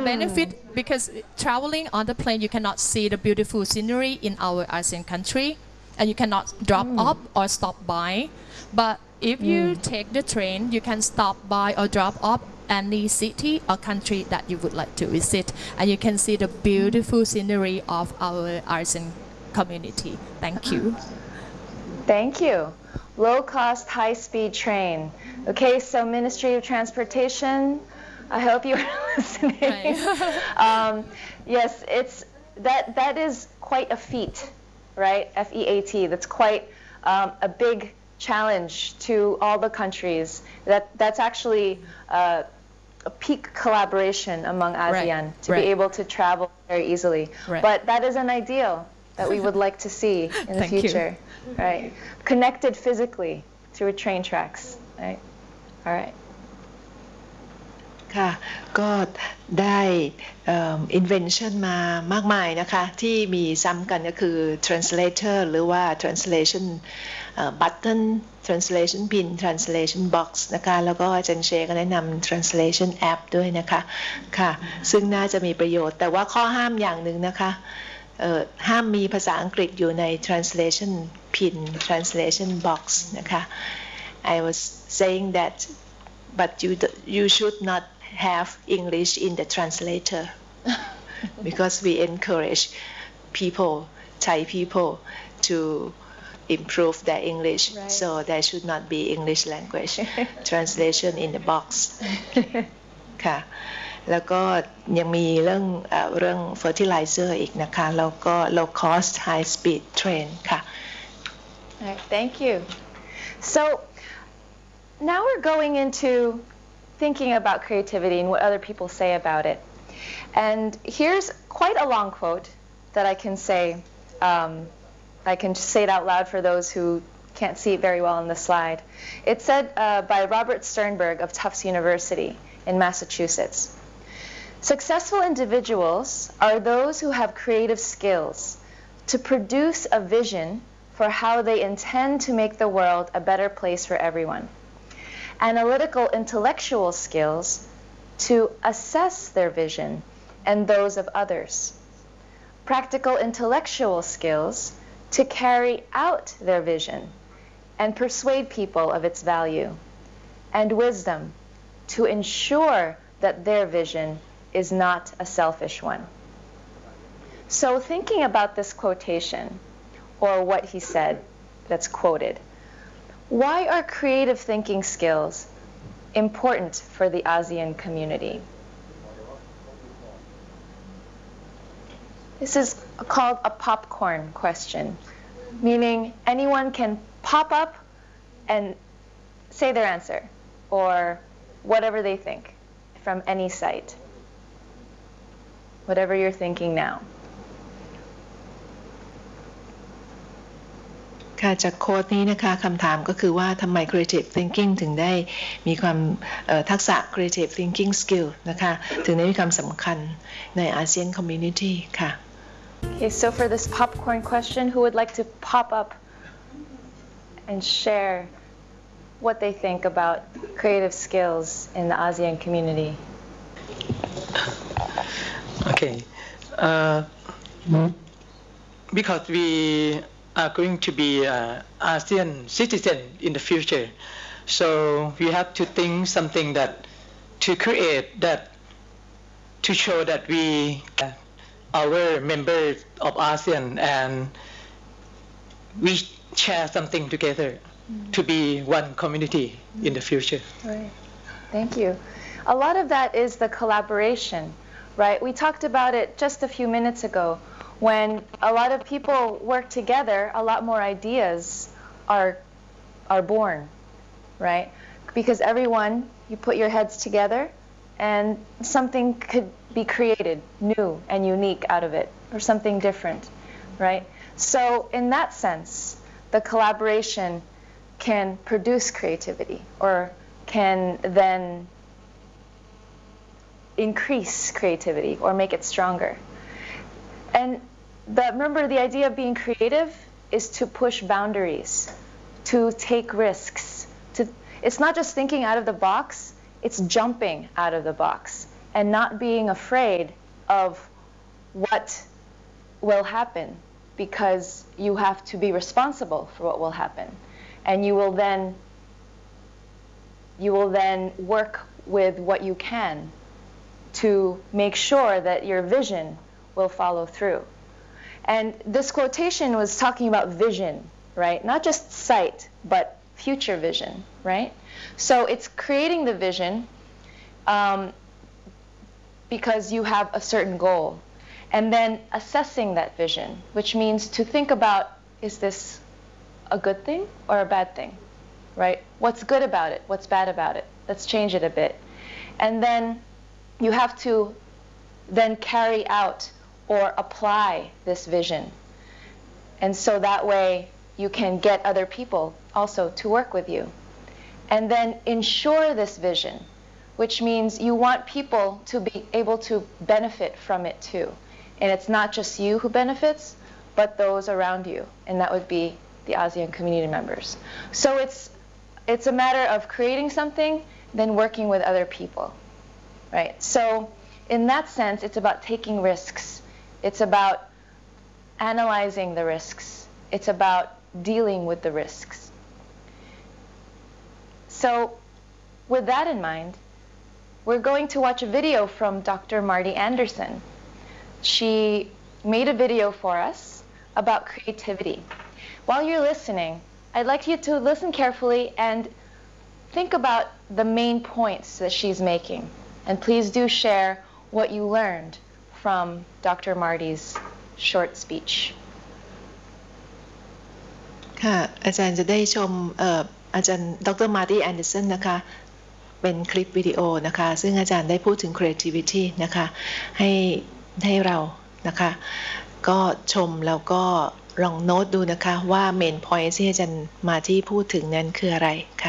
benefit, because traveling on the plane, you cannot see the beautiful scenery in our ASEAN country, and you cannot drop off or stop by. But if you take the train, you can stop by or drop off any city or country that you would like to visit, and you can see the beautiful scenery of our ASEAN community. Thank you. Thank you. Low-cost, high-speed train. Okay, so Ministry of Transportation, I hope you are listening. Right. Yes, that is quite a feat, right? F-E-A-T. That's quite a big challenge to all the countries. That's actually a peak collaboration among ASEAN to be able to travel very easily. But that is an ideal that we would like to see in the future. Right? Connected physically through train tracks. Right? All right. ค่ะก็ได้ invention มามากมายนะคะที่มีซ้ำกันก็คือ translator หรือว่า translation button translation pin translation box นะคะแล้วก็อาจารย์เชก็แนะนำ translation app ด้วยนะคะค่ะซึ่งน่าจะมีประโยชน์แต่ว่าข้อห้ามอย่างหนึ่งนะคะห้ามมีภาษาอังกฤษอยู่ใน translation pin translation box นะคะ I was saying that but you should not have English in the translator because we encourage people, Thai people, to improve their English. So there should not be English language translation in the box. ค่ะแล้วก็ยังมีเรื่อง fertilizer อีกนะคะแล้วก็ low cost high speed train ค่ะ All right, thank you. So now we're going into thinking about creativity and what other people say about it. And here's quite a long quote that I can say. I can just say it out loud for those who can't see it very well on the slide. It's said by Robert Sternberg of Tufts University in Massachusetts. Successful individuals are those who have creative skills to produce a vision for how they intend to make the world a better place for everyone. Analytical intellectual skills to assess their vision and those of others. Practical intellectual skills to carry out their vision and persuade people of its value. And wisdom to ensure that their vision is not a selfish one. So thinking about this quotation, or what he said that's quoted, why are creative thinking skills important for the ASEAN community? This is called a popcorn question, meaning anyone can pop up and say their answer, or whatever they think from any site. Whatever you're thinking now. ค่ะจากโค้ดนี้นะคะคำถามก็คือว่าทำไม creative thinking ถึงได้มีความทักษะ creative thinking skill นะคะถึงได้มีความสำคัญใน ASEAN community ค่ะ Okay, so for this popcorn question, who would like to pop up and share what they think about creative skills in the ASEAN community? Okay, because we are going to be ASEAN citizen in the future, so we have to think something that to create that to show that we our members of ASEAN and we share something together to be one community in the future. Right. Thank you. A lot of that is the collaboration, right? We talked about it just a few minutes ago. When a lot of people work together, a lot more ideas are born, right? Because everyone, you put your heads together and something could be created new and unique out of it, or something different, right? So in that sense, the collaboration can produce creativity, or can then increase creativity or make it stronger. And remember, the idea of being creative is to push boundaries, to take risks. It's not just thinking out of the box, it's jumping out of the box and not being afraid of what will happen, because you have to be responsible for what will happen. And you will then work with what you can to make sure that your vision will follow through. And this quotation was talking about vision, right? Not just sight, but future vision, right? So it's creating the vision because you have a certain goal, and then assessing that vision, which means to think about, is this a good thing or a bad thing, right? What's good about it? What's bad about it? Let's change it a bit. And then you have to then carry out or apply this vision. And so that way you can get other people also to work with you. And then ensure this vision, which means you want people to be able to benefit from it too. And it's not just you who benefits, but those around you. And that would be the ASEAN community members. So it's a matter of creating something, then working with other people, right? So in that sense, it's about taking risks. It's about analyzing the risks. It's about dealing with the risks. So with that in mind, we're going to watch a video from Dr. Marty Anderson. She made a video for us about creativity. While you're listening, I'd like you to listen carefully and think about the main points that she's making. And please do share what you learned from Dr. Marty's short speech. ค่ะอาจารย์จะได้ชมอาจารย์ดร. Marty Anderson นะคะเป็นคลิปวิดีโอนะคะซึ่งอาจารย์ได้พูดถึง creativity นะคะให้เรานะคะก็ชมแล้วก็ลองโน้ตดูนะคะว่า main point ที่อาจารย์มาที่พูดถึงนั้นคืออะไรค่ะ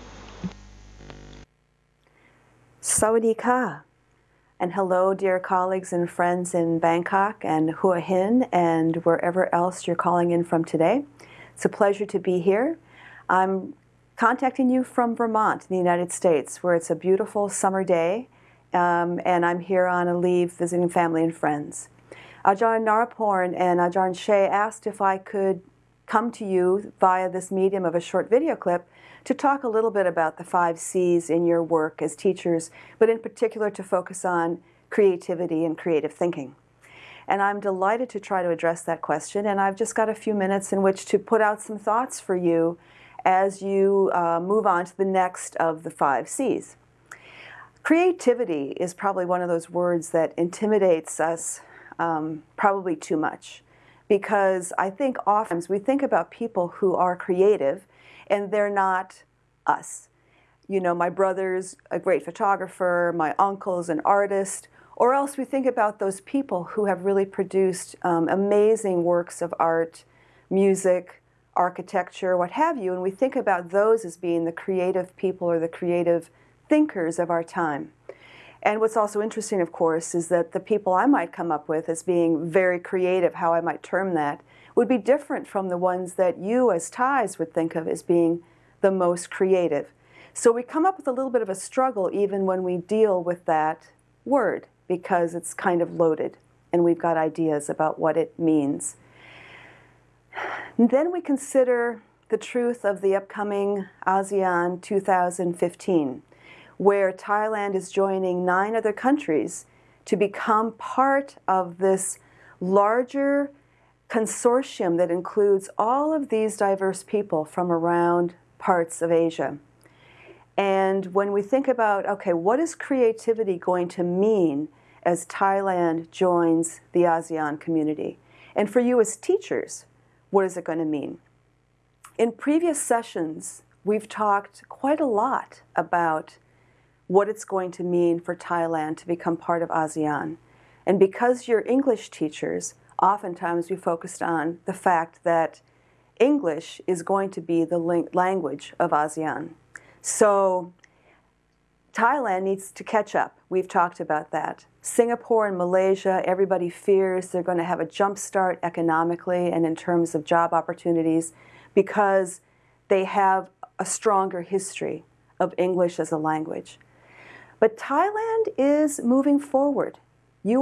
Sawadee-ka. And hello, dear colleagues and friends in Bangkok and Hua Hin and wherever else you're calling in from today. It's a pleasure to be here. I'm contacting you from Vermont in the United States, where it's a beautiful summer day, and I'm here on a leave visiting family and friends. Ajahn Naraporn and Ajahn Shea asked if I could come to you via this medium of a short video clip to talk a little bit about the 5 C's in your work as teachers, but in particular to focus on creativity and creative thinking. And I'm delighted to try to address that question, and I've just got a few minutes in which to put out some thoughts for you as you move on to the next of the 5 C's. Creativity is probably one of those words that intimidates us probably too much, because I think often we think about people who are creative and they're not us. You know, my brother's a great photographer, my uncle's an artist, or else we think about those people who have really produced amazing works of art, music, architecture, what have you, and we think about those as being the creative people or the creative thinkers of our time. And what's also interesting, of course, is that the people I might come up with as being very creative, how I might term that, would be different from the ones that you as Thais would think of as being the most creative. So we come up with a little bit of a struggle even when we deal with that word, because it's kind of loaded and we've got ideas about what it means. And then we consider the truth of the upcoming ASEAN 2015, where Thailand is joining 9 other countries to become part of this larger consortium that includes all of these diverse people from around parts of Asia. And when we think about, okay, what is creativity going to mean as Thailand joins the ASEAN community? And for you as teachers, what is it going to mean? In previous sessions, we've talked quite a lot about what it's going to mean for Thailand to become part of ASEAN. And because you're English teachers, oftentimes we focused on the fact that English is going to be the language of ASEAN. So Thailand needs to catch up. We've talked about that. Singapore and Malaysia, everybody fears they're going to have a jump start economically and in terms of job opportunities because they have a stronger history of English as a language. But Thailand is moving forward.